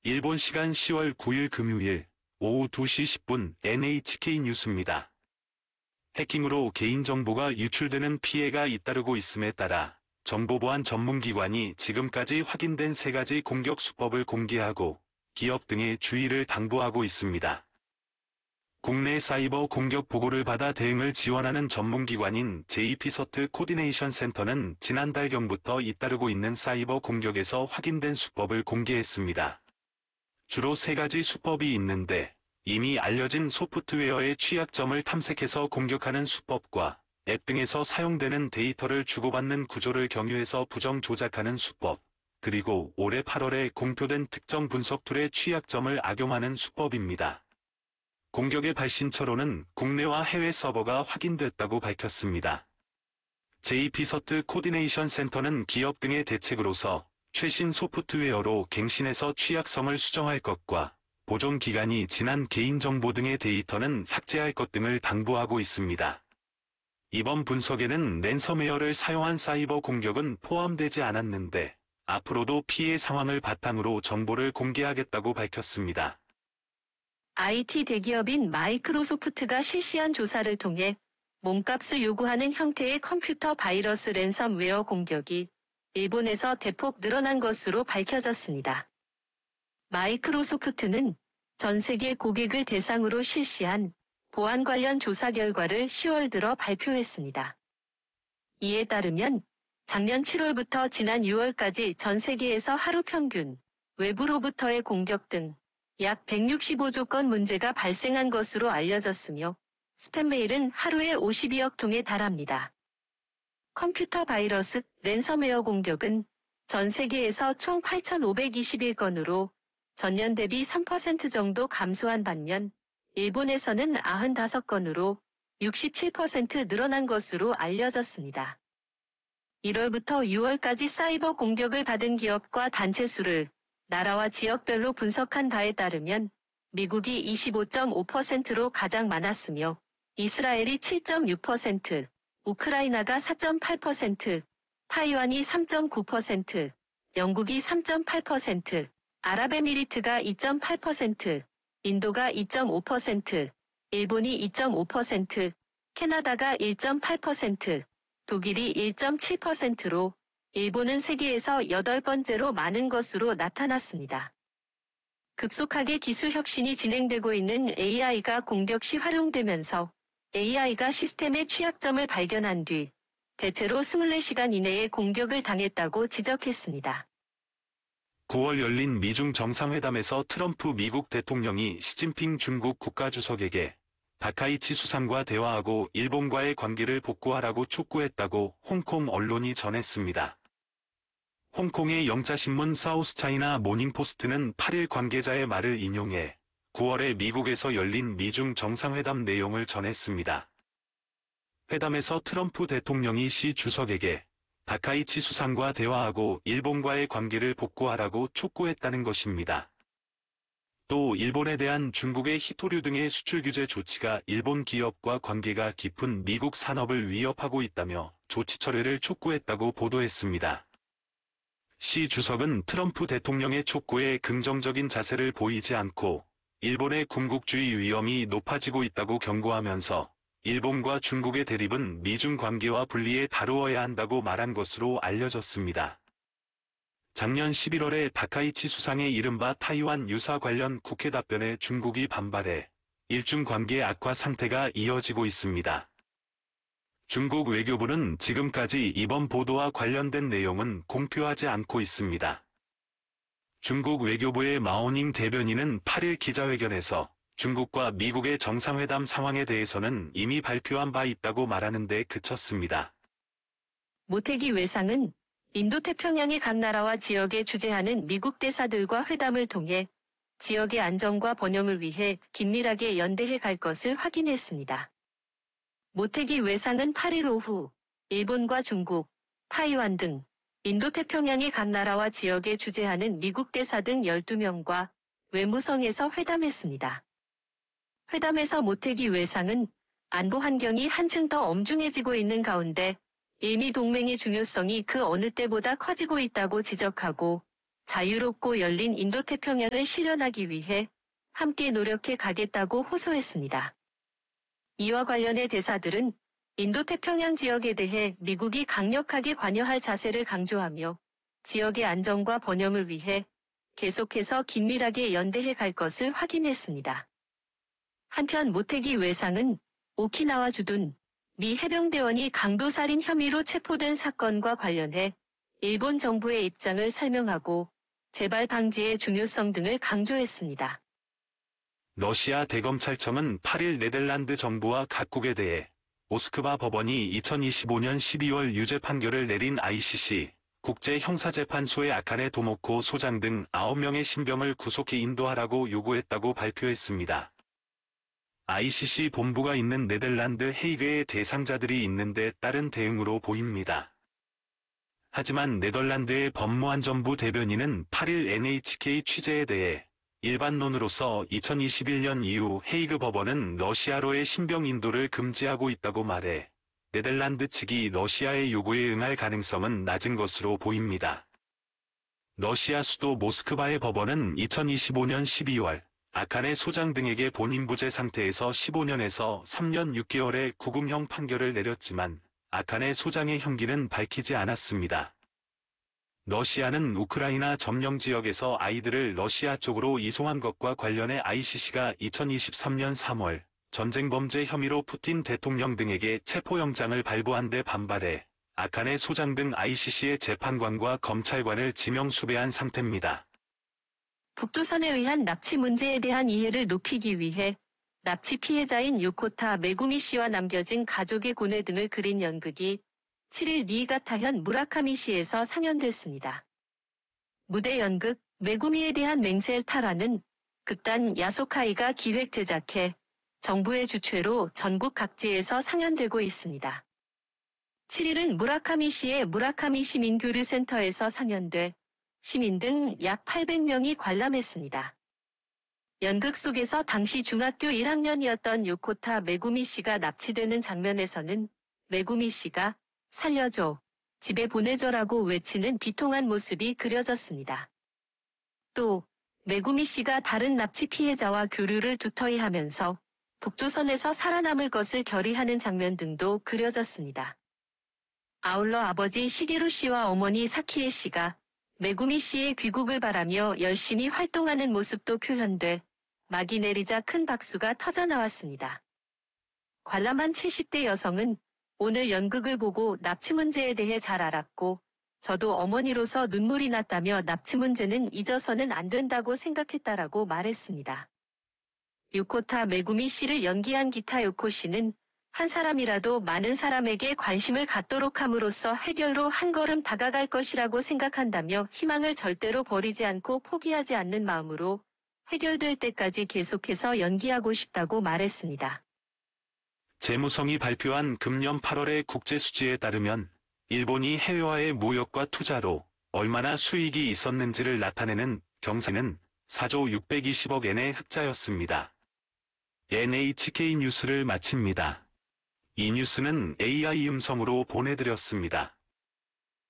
일본 시간 10월 9일 금요일 오후 2시 10분 NHK 뉴스입니다. 해킹으로 개인정보가 유출되는 피해가 잇따르고 있음에 따라 정보보안 전문기관이 지금까지 확인된 3가지 공격 수법을 공개하고 기업 등의 주의를 당부하고 있습니다. 국내 사이버 공격 보고를 받아 대응을 지원하는 전문기관인 JP서트 코디네이션 센터는 지난달경부터 잇따르고 있는 사이버 공격에서 확인된 수법을 공개했습니다. 주로 3가지 수법이 있는데 이미 알려진 소프트웨어의 취약점을 탐색해서 공격하는 수법과 앱 등에서 사용되는 데이터를 주고받는 구조를 경유해서 부정 조작하는 수법, 그리고 올해 8월에 공표된 특정 분석 툴의 취약점을 악용하는 수법입니다. 공격의 발신처로는 국내와 해외 서버가 확인됐다고 밝혔습니다. JP서트 코디네이션 센터는 기업 등의 대책으로서 최신 소프트웨어로 갱신해서 취약성을 수정할 것과 보존 기간이 지난 개인정보 등의 데이터는 삭제할 것 등을 당부하고 있습니다. 이번 분석에는 랜섬웨어를 사용한 사이버 공격은 포함되지 않았는데 앞으로도 피해 상황을 바탕으로 정보를 공개하겠다고 밝혔습니다. IT 대기업인 마이크로소프트가 실시한 조사를 통해 몸값을 요구하는 형태의 컴퓨터 바이러스 랜섬웨어 공격이 일본에서 대폭 늘어난 것으로 밝혀졌습니다. 마이크로소프트는 전 세계 고객을 대상으로 실시한 보안 관련 조사 결과를 10월 들어 발표했습니다. 이에 따르면 작년 7월부터 지난 6월까지 전 세계에서 하루 평균 외부로부터의 공격 등 약 165조 건 문제가 발생한 것으로 알려졌으며 스팸 메일은 하루에 52억 통에 달합니다. 컴퓨터 바이러스, 랜섬웨어 공격은 전 세계에서 총 8,521건으로 전년 대비 3% 정도 감소한 반면 일본에서는 95건으로 67% 늘어난 것으로 알려졌습니다. 1월부터 6월까지 사이버 공격을 받은 기업과 단체 수를 나라와 지역별로 분석한 바에 따르면 미국이 25.5%로 가장 많았으며 이스라엘이 7.6%, 우크라이나가 4.8%, 타이완이 3.9%, 영국이 3.8%, 아랍에미리트가 2.8%, 인도가 2.5%, 일본이 2.5%, 캐나다가 1.8%, 독일이 1.7%로 일본은 세계에서 8번째로 많은 것으로 나타났습니다. 급속하게 기술 혁신이 진행되고 있는 AI가 공격 시 활용되면서 AI가 시스템의 취약점을 발견한 뒤 대체로 24시간 이내에 공격을 당했다고 지적했습니다. 9월 열린 미중 정상회담에서 트럼프 미국 대통령이 시진핑 중국 국가주석에게 다카이치 수상과 대화하고 일본과의 관계를 복구하라고 촉구했다고 홍콩 언론이 전했습니다. 홍콩의 영자신문 사우스차이나 모닝포스트는 8일 관계자의 말을 인용해 9월에 미국에서 열린 미중 정상회담 내용을 전했습니다. 회담에서 트럼프 대통령이 시 주석에게 다카이치 수상과 대화하고 일본과의 관계를 복구하라고 촉구했다는 것입니다. 또 일본에 대한 중국의 히토류 등의 수출 규제 조치가 일본 기업과 관계가 깊은 미국 산업을 위협하고 있다며 조치 철회를 촉구했다고 보도했습니다. 시 주석은 트럼프 대통령의 촉구에 긍정적인 자세를 보이지 않고 일본의 군국주의 위험이 높아지고 있다고 경고하면서 일본과 중국의 대립은 미중 관계와 분리해 다루어야 한다고 말한 것으로 알려졌습니다. 작년 11월에 다카이치 수상의 이른바 타이완 유사 관련 국회 답변에 중국이 반발해 일중 관계 악화 상태가 이어지고 있습니다. 중국 외교부는 지금까지 이번 보도와 관련된 내용은 공표하지 않고 있습니다. 중국 외교부의 마오닝 대변인은 8일 기자회견에서 중국과 미국의 정상회담 상황에 대해서는 이미 발표한 바 있다고 말하는 데 그쳤습니다. 모태기 외상은 인도태평양의 각 나라와 지역에 주재하는 미국 대사들과 회담을 통해 지역의 안정과 번영을 위해 긴밀하게 연대해 갈 것을 확인했습니다. 모태기 외상은 8일 오후 일본과 중국, 타이완 등 인도태평양의 각 나라와 지역에 주재하는 미국 대사 등 12명과 외무성에서 회담했습니다. 회담에서 모태기 외상은 안보 환경이 한층 더 엄중해지고 있는 가운데 일미 동맹의 중요성이 그 어느 때보다 커지고 있다고 지적하고 자유롭고 열린 인도태평양을 실현하기 위해 함께 노력해 가겠다고 호소했습니다. 이와 관련해 대사들은 인도태평양 지역에 대해 미국이 강력하게 관여할 자세를 강조하며 지역의 안정과 번영을 위해 계속해서 긴밀하게 연대해 갈 것을 확인했습니다. 한편 모태기 외상은 오키나와 주둔 미 해병대원이 강도살인 혐의로 체포된 사건과 관련해 일본 정부의 입장을 설명하고 재발 방지의 중요성 등을 강조했습니다. 러시아 대검찰청은 8일 네덜란드 정부와 각국에 대해 모스크바 법원이 2025년 12월 유죄 판결을 내린 ICC 국제형사재판소의 아칸의 도모코 소장 등 9명의 신병을 구속해 인도하라고 요구했다고 발표했습니다. ICC 본부가 있는 네덜란드 헤이그에 대상자들이 있는데 따른 대응으로 보입니다. 하지만 네덜란드의 법무안전부 대변인은 8일 NHK 취재에 대해 일반론으로서 2021년 이후 헤이그 법원은 러시아로의 신병 인도를 금지하고 있다고 말해 네덜란드 측이 러시아의 요구에 응할 가능성은 낮은 것으로 보입니다. 러시아 수도 모스크바의 법원은 2025년 12월 아칸의 소장 등에게 본인부재 상태에서 15년에서 3년 6개월의 구금형 판결을 내렸지만 아칸의 소장의 형기는 밝히지 않았습니다. 러시아는 우크라이나 점령 지역에서 아이들을 러시아 쪽으로 이송한 것과 관련해 ICC가 2023년 3월 전쟁 범죄 혐의로 푸틴 대통령 등에게 체포영장을 발부한 데 반발해 아칸의 소장 등 ICC의 재판관과 검찰관을 지명 수배한 상태입니다. 북조선에 의한 납치 문제에 대한 이해를 높이기 위해 납치 피해자인 요코타 메구미 씨와 남겨진 가족의 고뇌 등을 그린 연극이 7일 니가타현 무라카미시에서 상연됐습니다. 무대 연극 메구미에 대한 맹세를 탈환은 극단 야소카이가 기획 제작해 정부의 주최로 전국 각지에서 상연되고 있습니다. 7일은 무라카미시의 무라카미 시민교류센터에서 상연돼 시민 등 약 800명이 관람했습니다. 연극 속에서 당시 중학교 1학년이었던 요코타 메구미 씨가 납치되는 장면에서는 메구미 씨가 살려줘, 집에 보내줘라고 외치는 비통한 모습이 그려졌습니다. 또 메구미 씨가 다른 납치 피해자와 교류를 두터이 하면서 북조선에서 살아남을 것을 결의하는 장면 등도 그려졌습니다. 아울러 아버지 시게루 씨와 어머니 사키에 씨가 메구미 씨의 귀국을 바라며 열심히 활동하는 모습도 표현돼 막이 내리자 큰 박수가 터져나왔습니다. 관람한 70대 여성은 오늘 연극을 보고 납치 문제에 대해 잘 알았고 저도 어머니로서 눈물이 났다며 납치 문제는 잊어서는 안 된다고 생각했다라고 말했습니다. 요코타 메구미 씨를 연기한 기타 요코 씨는 한 사람이라도 많은 사람에게 관심을 갖도록 함으로써 해결로 한 걸음 다가갈 것이라고 생각한다며 희망을 절대로 버리지 않고 포기하지 않는 마음으로 해결될 때까지 계속해서 연기하고 싶다고 말했습니다. 재무성이 발표한 금년 8월의 국제수지에 따르면 일본이 해외와의 무역과 투자로 얼마나 수익이 있었는지를 나타내는 경세는 4조 620억 엔의 흑자였습니다. NHK 뉴스를 마칩니다. 이 뉴스는 AI 음성으로 보내드렸습니다.